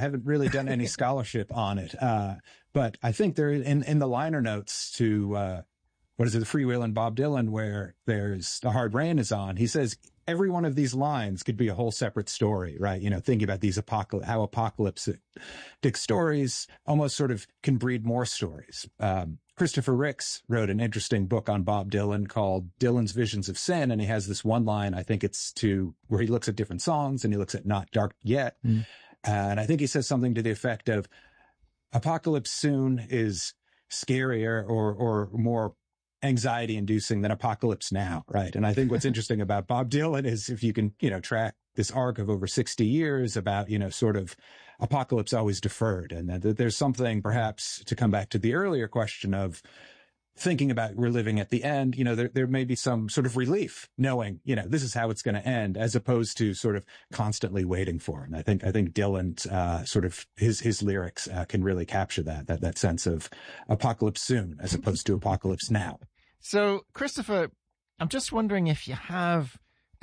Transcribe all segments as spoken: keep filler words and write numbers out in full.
haven't really done any scholarship on it. Uh, but I think there in, in the liner notes to, uh, what is it, the Freewheelin' Bob Dylan, where there's The Hard Rain is on, he says every one of these lines could be a whole separate story, right? You know, thinking about these apocalypse, how apocalyptic stories almost sort of can breed more stories. Um, Christopher Ricks wrote an interesting book on Bob Dylan called Dylan's Visions of Sin. And he has this one line, I think it's to where he looks at different songs and he looks at Not Dark Yet. Mm. And I think he says something to the effect of apocalypse soon is scarier or, or more anxiety inducing than apocalypse now. Right. And I think what's interesting about Bob Dylan is if you can, you know, track this arc of over sixty years about, you know, sort of apocalypse always deferred. And that there's something perhaps to come back to the earlier question of thinking about we're living at the end, you know, there, there may be some sort of relief knowing, you know, this is how it's going to end as opposed to sort of constantly waiting for it. And I think, I think Dylan's, uh, sort of his, his lyrics, uh, can really capture that, that, that sense of apocalypse soon as opposed to apocalypse now. So, Christopher, I'm just wondering if you have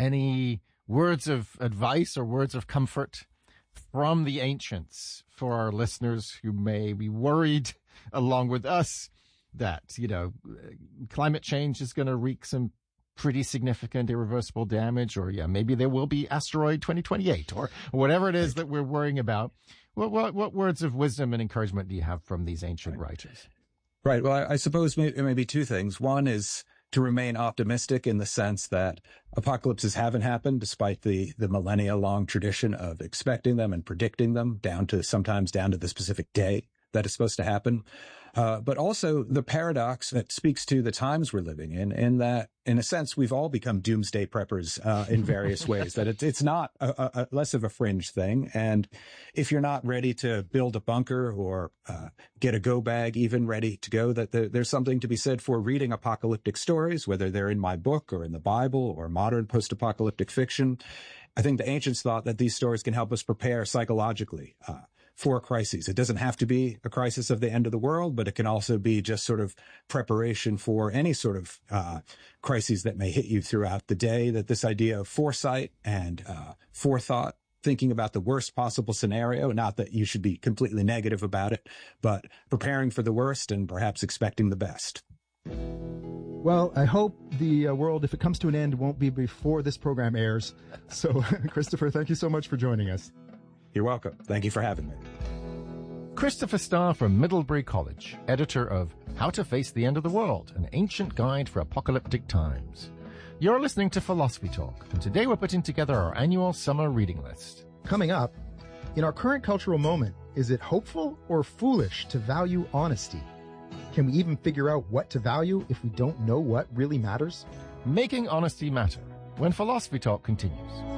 any words of advice or words of comfort from the ancients for our listeners who may be worried along with us that, you know, climate change is going to wreak some pretty significant irreversible damage, or yeah, maybe there will be asteroid twenty twenty-eight or whatever it is that we're worrying about. What, what, what words of wisdom and encouragement do you have from these ancient writers? Right. Well, I, I suppose it may be two things. One is to remain optimistic in the sense that apocalypses haven't happened despite the, the millennia long tradition of expecting them and predicting them down to sometimes down to the specific day that is supposed to happen. Uh, but also the paradox that speaks to the times we're living in, in that, in a sense, we've all become doomsday preppers, uh, in various ways, that it's, it's not a, a, a less of a fringe thing. And if you're not ready to build a bunker or, uh, get a go bag even ready to go, that there, there's something to be said for reading apocalyptic stories, whether they're in my book or in the Bible or modern post-apocalyptic fiction. I think the ancients thought that these stories can help us prepare psychologically, uh, for crises. It doesn't have to be a crisis of the end of the world, but it can also be just sort of preparation for any sort of uh crises that may hit you throughout the day, that this idea of foresight and uh forethought, thinking about the worst possible scenario, not that you should be completely negative about it, but preparing for the worst and perhaps expecting the best. Well, I hope the uh, world, if it comes to an end, won't be before this program airs. So, Christopher, thank you so much for joining us. You're welcome. Thank you for having me. Christopher Starr from Middlebury College, editor of How to Face the End of the World, an ancient guide for apocalyptic times. You're listening to Philosophy Talk, and today we're putting together our annual summer reading list. Coming up, in our current cultural moment, is it hopeful or foolish to value honesty? Can we even figure out what to value if we don't know what really matters? Making honesty matter, when Philosophy Talk continues.